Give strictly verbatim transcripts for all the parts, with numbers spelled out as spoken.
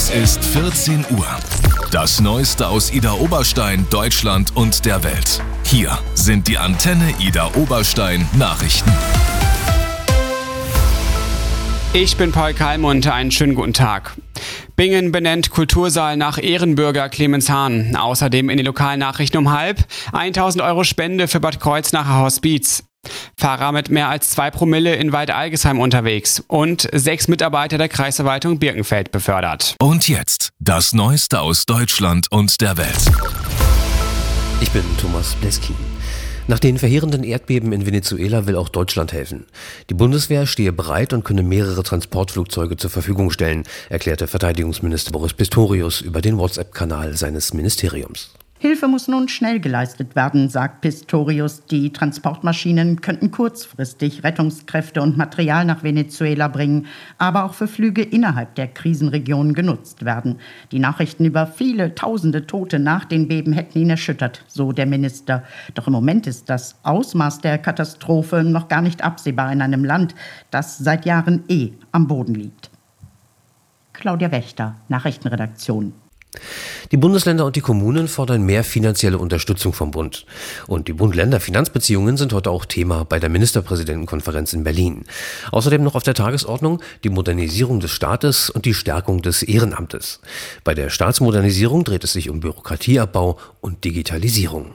Es ist vierzehn Uhr. Das Neueste aus Idar-Oberstein, Deutschland und der Welt. Hier sind die Antenne Idar-Oberstein Nachrichten. Ich bin Paul Kalmund, einen schönen guten Tag. Bingen benennt Kultursaal nach Ehrenbürger Clemens Hahn. Außerdem in den Lokalnachrichten um halb tausend Euro Spende für Bad Kreuznacher Hospiz. Fahrer mit mehr als zwei Promille in Waldalgesheim unterwegs und sechs Mitarbeiter der Kreisverwaltung Birkenfeld befördert. Und jetzt das Neueste aus Deutschland und der Welt. Ich bin Thomas Bleski. Nach den verheerenden Erdbeben in Venezuela will auch Deutschland helfen. Die Bundeswehr stehe bereit und könne mehrere Transportflugzeuge zur Verfügung stellen, erklärte Verteidigungsminister Boris Pistorius über den WhatsApp-Kanal seines Ministeriums. Hilfe muss nun schnell geleistet werden, sagt Pistorius. Die Transportmaschinen könnten kurzfristig Rettungskräfte und Material nach Venezuela bringen, aber auch für Flüge innerhalb der Krisenregion genutzt werden. Die Nachrichten über viele tausende Tote nach den Beben hätten ihn erschüttert, so der Minister. Doch im Moment ist das Ausmaß der Katastrophe noch gar nicht absehbar in einem Land, das seit Jahren eh am Boden liegt. Claudia Wächter, Nachrichtenredaktion. Die Bundesländer und die Kommunen fordern mehr finanzielle Unterstützung vom Bund. Und die Bund-Länder-Finanzbeziehungen sind heute auch Thema bei der Ministerpräsidentenkonferenz in Berlin. Außerdem noch auf der Tagesordnung die Modernisierung des Staates und die Stärkung des Ehrenamtes. Bei der Staatsmodernisierung dreht es sich um Bürokratieabbau und Digitalisierung.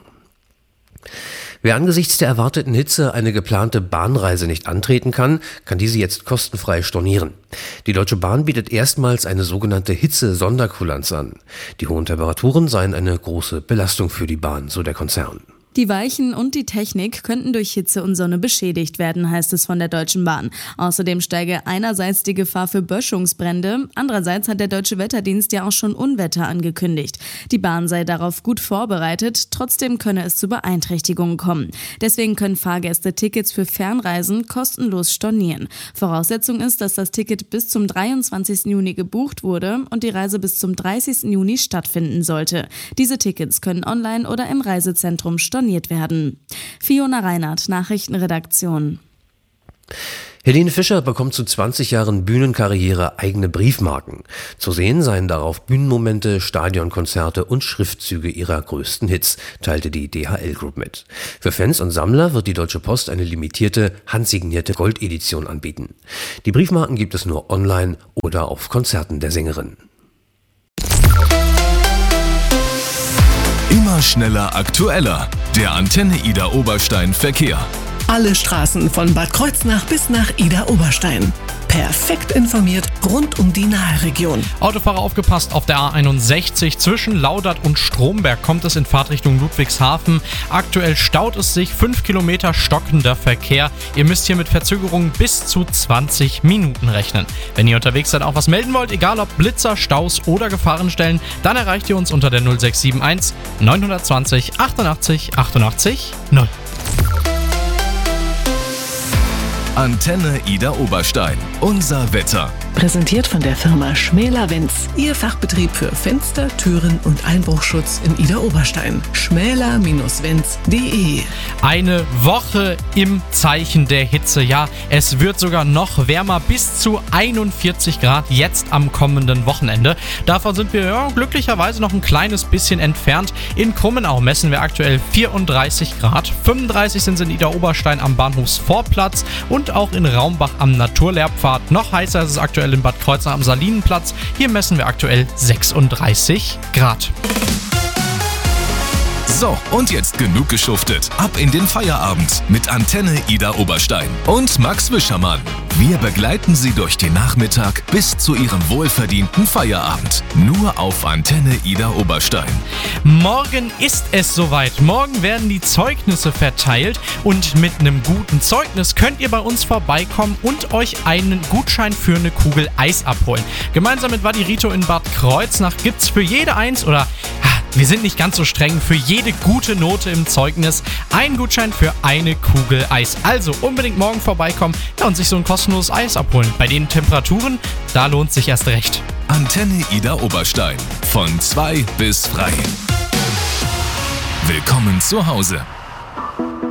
Wer angesichts der erwarteten Hitze eine geplante Bahnreise nicht antreten kann, kann diese jetzt kostenfrei stornieren. Die Deutsche Bahn bietet erstmals eine sogenannte Hitze-Sonderkulanz an. Die hohen Temperaturen seien eine große Belastung für die Bahn, so der Konzern. Die Weichen und die Technik könnten durch Hitze und Sonne beschädigt werden, heißt es von der Deutschen Bahn. Außerdem steige einerseits die Gefahr für Böschungsbrände, andererseits hat der Deutsche Wetterdienst ja auch schon Unwetter angekündigt. Die Bahn sei darauf gut vorbereitet, trotzdem könne es zu Beeinträchtigungen kommen. Deswegen können Fahrgäste Tickets für Fernreisen kostenlos stornieren. Voraussetzung ist, dass das Ticket bis zum dreiundzwanzigsten Juni gebucht wurde und die Reise bis zum dreißigsten Juni stattfinden sollte. Diese Tickets können online oder im Reisezentrum storniert werden. Fiona Reinhardt, Nachrichtenredaktion. Helene Fischer bekommt zu zwanzig Jahren Bühnenkarriere eigene Briefmarken. Zu sehen seien darauf Bühnenmomente, Stadionkonzerte und Schriftzüge ihrer größten Hits, teilte die D H L Group mit. Für Fans und Sammler wird die Deutsche Post eine limitierte, handsignierte Goldedition anbieten. Die Briefmarken gibt es nur online oder auf Konzerten der Sängerin. Immer schneller, aktueller. Der Antenne Idar-Oberstein Verkehr. Alle Straßen von Bad Kreuznach bis nach Idar-Oberstein. Perfekt informiert rund um die Naheregion. Autofahrer aufgepasst, auf der A einundsechzig zwischen Laudert und Stromberg kommt es in Fahrtrichtung Ludwigshafen. Aktuell staut es sich, fünf Kilometer stockender Verkehr. Ihr müsst hier mit Verzögerungen bis zu zwanzig Minuten rechnen. Wenn ihr unterwegs seid, auch was melden wollt, egal ob Blitzer, Staus oder Gefahrenstellen, dann erreicht ihr uns unter der null sechs sieben eins neun zwei null achtundachtzig achtundachtzig null. Antenne Idar-Oberstein. Unser Wetter. Präsentiert von der Firma Schmäler-Wenz. Ihr Fachbetrieb für Fenster, Türen und Einbruchschutz in Idar-Oberstein. schmäler Bindestrich wenz punkt de. Eine Woche im Zeichen der Hitze. Ja, es wird sogar noch wärmer, bis zu einundvierzig Grad jetzt am kommenden Wochenende. Davon sind wir ja, glücklicherweise noch ein kleines bisschen entfernt. In Krummenau messen wir aktuell vierunddreißig Grad. fünfunddreißig sind es in Idar-Oberstein am Bahnhofsvorplatz und auch in Raumbach am Naturlehrpfad. Noch heißer ist es aktuell in Bad Kreuznach am Salinenplatz. Hier messen wir aktuell sechsunddreißig Grad. So, und jetzt genug geschuftet. Ab in den Feierabend mit Antenne Idar-Oberstein und Max Wischermann. Wir begleiten Sie durch den Nachmittag bis zu Ihrem wohlverdienten Feierabend. Nur auf Antenne Idar-Oberstein. Morgen ist es soweit. Morgen werden die Zeugnisse verteilt und mit einem guten Zeugnis könnt ihr bei uns vorbeikommen und euch einen Gutschein für eine Kugel Eis abholen. Gemeinsam mit Vadi Rito in Bad Kreuznach gibt's für jede eins oder wir sind nicht ganz so streng, für jede gute Note im Zeugnis ein Gutschein für eine Kugel Eis. Also unbedingt morgen vorbeikommen ja, und sich so ein kostenloses Eis abholen. Bei den Temperaturen, da lohnt sich erst recht. Antenne Idar-Oberstein. Von zwei bis frei. Willkommen zu Hause.